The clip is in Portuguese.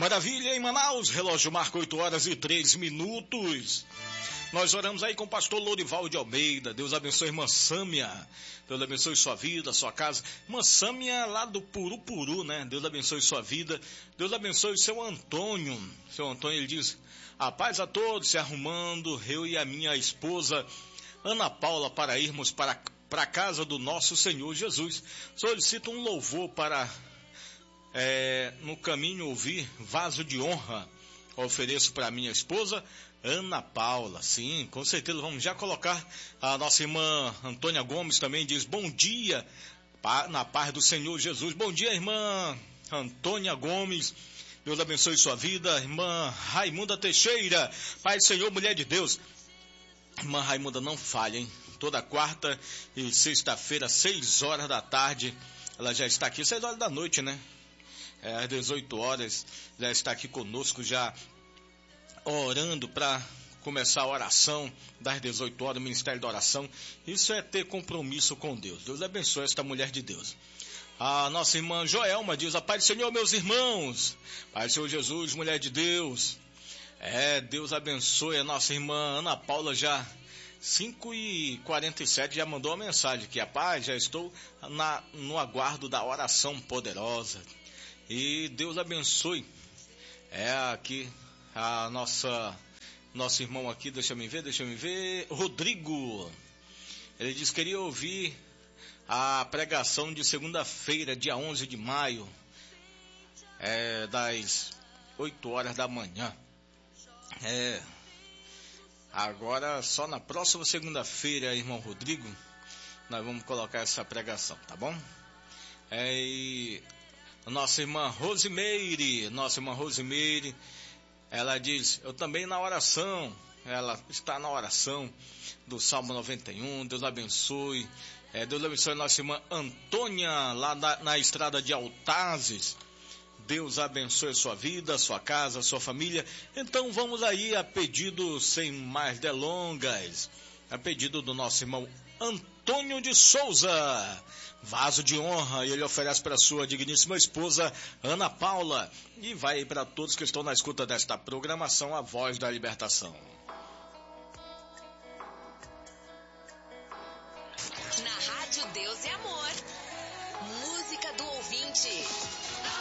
Maravilha, em Manaus, relógio marca 8h03. Nós oramos aí com o pastor Lourival de Almeida. Deus abençoe a irmã Sâmia. Deus abençoe sua vida, sua casa. Irmã Sâmia lá do Purupuru, né? Deus abençoe sua vida. Deus abençoe o seu Antônio. Seu Antônio, ele diz: a paz a todos, se arrumando, eu e a minha esposa Ana Paula, para irmos para a casa do nosso Senhor Jesus. Solicito um louvor para no caminho ouvir Vaso de Honra. Ofereço para minha esposa Ana Paula. Sim, com certeza vamos já colocar. A nossa irmã Antônia Gomes também diz: bom dia, na paz do Senhor Jesus. Bom dia, irmã Antônia Gomes. Deus abençoe sua vida. Irmã Raimunda Teixeira, Pai do Senhor, mulher de Deus. Irmã Raimunda, não falha, hein? Toda quarta e sexta-feira, 6 horas da tarde, ela já está aqui, 6 horas da noite, né? Às 18 horas, já está aqui conosco, já orando para começar a oração das 18 horas, o Ministério da Oração. Isso é ter compromisso com Deus. Deus abençoe esta mulher de Deus. A nossa irmã Joelma diz: a paz do Senhor, meus irmãos. Pai do Senhor Jesus, mulher de Deus. Deus abençoe a nossa irmã Ana Paula, já 5h47, já mandou uma mensagem que: a paz, já estou no aguardo da oração poderosa. E Deus abençoe. Aqui a nosso irmão aqui, deixa me ver, Rodrigo. Ele diz: queria ouvir a pregação de segunda-feira, dia 11 de maio, das 8 horas da manhã. Agora só na próxima segunda-feira, irmão Rodrigo, nós vamos colocar essa pregação, tá bom? E nossa irmã Rosimeire, ela diz: eu também na oração. Ela está na oração do Salmo 91. Deus abençoe. Deus abençoe a nossa irmã Antônia, lá na estrada de Altazes. Deus abençoe a sua vida, a sua casa, a sua família. Então vamos aí a pedido, sem mais delongas, a pedido do nosso irmão Antônio de Souza, Vaso de Honra, e ele oferece para sua digníssima esposa Ana Paula, e vai para todos que estão na escuta desta programação, a Voz da Libertação. Na Rádio Deus e Amor, música do ouvinte.